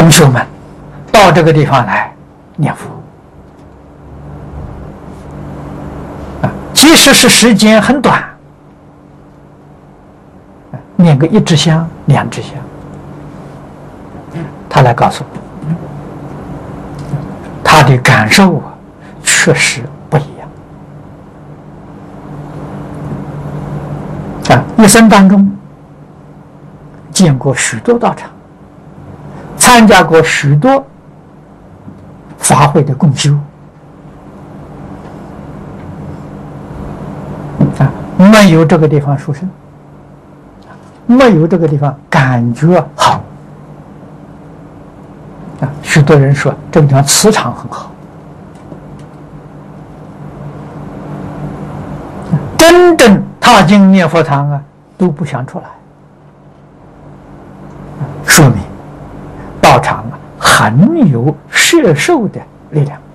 同学们到这个地方来念佛即使是时间很短，念个1支香、2支香，他来告诉我，他的感受确实不一样一生当中见过许多道场，参加过许多法会的共修没有这个地方殊胜，没有这个地方感觉好许多人说这个地方磁场很好，真正踏进念佛堂都不想出来，说明道场很有摄受的力量。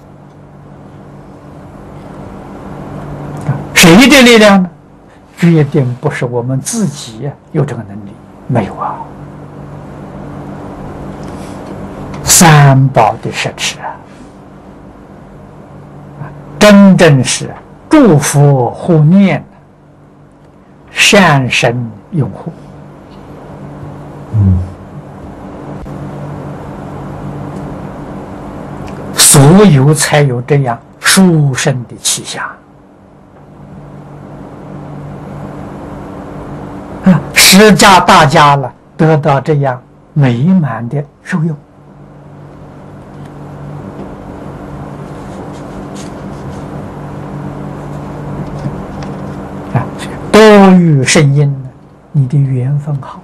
谁的力量呢？决定不是我们自己有这个能力，没有三宝的摄持真正是祝福护念，善神拥护。所有才有这样殊胜的气象施加大家了，得到这样美满的受用多遇圣因，你的缘分好，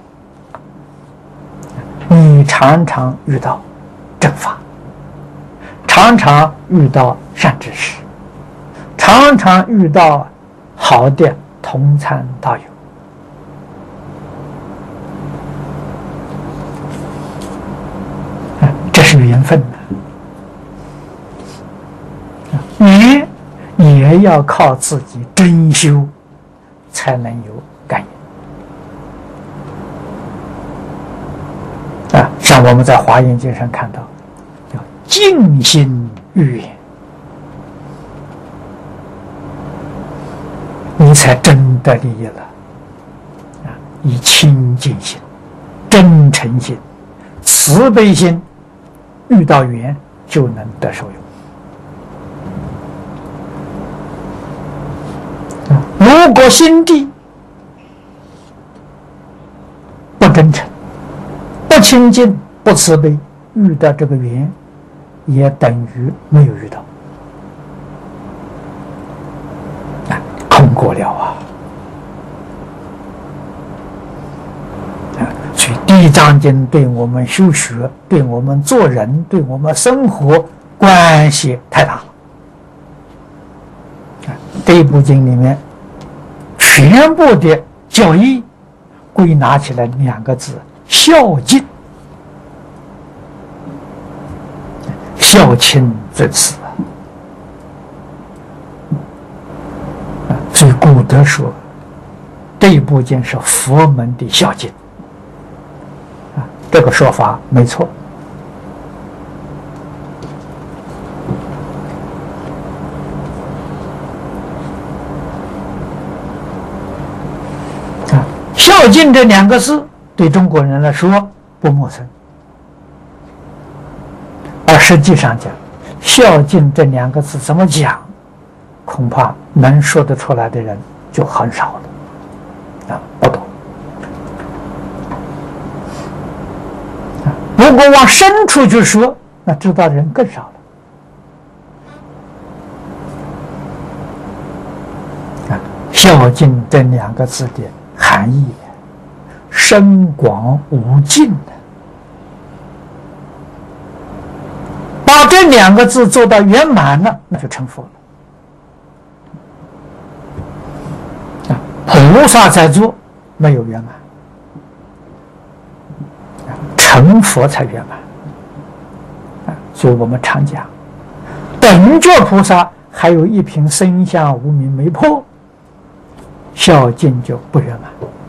你常常遇到正法，常常遇到善知识，常常遇到好的同参道友这是缘分你也要靠自己真修才能有感应像我们在华严经上看到叫静心语言，你才真的利益了以清净心、真诚心、慈悲心遇到缘就能得受用。如果心地不真诚、不清净、不慈悲，遇到这个缘也等于没有遇到空过了所以《地藏经》对我们修学、对我们做人、对我们生活关系太大了这一部经里面全部的教义归纳起来2个字：孝敬。孝亲尊师所以古德说这一部经是佛门的孝经这个说法没错孝敬这2个字对中国人来说不陌生，而实际上讲孝敬这2个字怎么讲，恐怕能说得出来的人就很少了不懂如果往深处去说，那知道的人更少了孝敬这2个字的含义深广无尽把这2个字做到圆满了，那就成佛了菩萨在做没有圆满，成佛才圆满所以我们常讲等觉菩萨还有一瓶生相无明没破，孝敬就不圆满